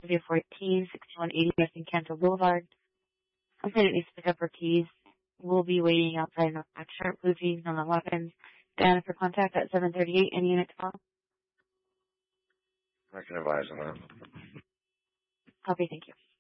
Studio 14, 6180 West Encanto Boulevard. Complainant needs to pick up her keys. We'll be waiting outside at Sharp Blue Jeans on the weapons. Diana for contact at 738 and unit 12. I can advise on that. Copy, thank you.